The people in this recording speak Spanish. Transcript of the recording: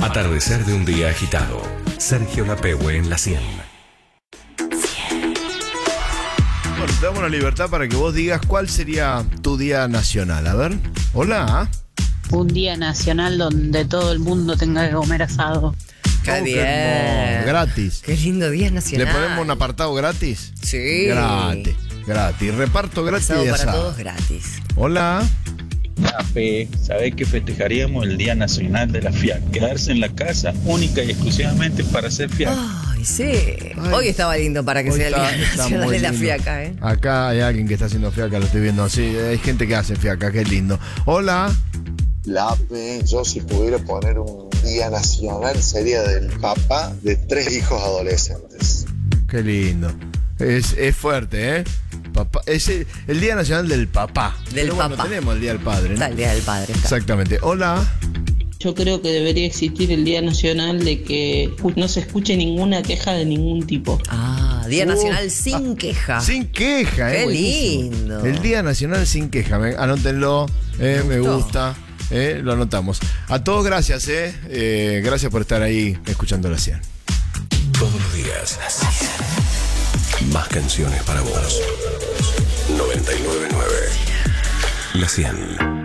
Atardecer de un día agitado. Sergio Lapehue en la 100. Bueno, te damos la libertad para que vos digas cuál sería tu día nacional. A ver, hola. Un día nacional donde todo el mundo tenga que comer asado. Qué bien. Gratis. Qué lindo día nacional. ¿Le ponemos un apartado gratis? Sí. Gratis. Reparto gratis Asado de para asado. todos gratis. Hola. ¿Sabés que festejaríamos el Día Nacional de la FIAC? Quedarse en la casa única y exclusivamente para hacer FIAC. Ay, sí. Hoy estaba lindo para que Hoy sea el Día está Nacional muy de la lindo. fiaca, ¿eh? Acá hay alguien que está haciendo fiaca, lo estoy viendo así. Hay gente que hace fiaca, qué lindo. Hola. Lape, yo si pudiera poner un día nacional sería del papá de 3 hijos adolescentes. Qué lindo. Es fuerte, ¿eh? Papá, es el Día Nacional del Papá. Del Pero bueno, papá. tenemos el Día del Padre, ¿no? Está el Día del Padre. Está. Exactamente. Hola. Yo creo que debería existir el Día Nacional de que no se escuche ninguna queja de ningún tipo. Ah, Día Nacional sin queja. Sin queja, Qué buenísimo. lindo. El Día Nacional sin queja. Anótenlo. Me gusta. Lo anotamos. A todos gracias, gracias por estar ahí escuchando la 100. Todos los días. Más canciones para vos. 99.9. La 100.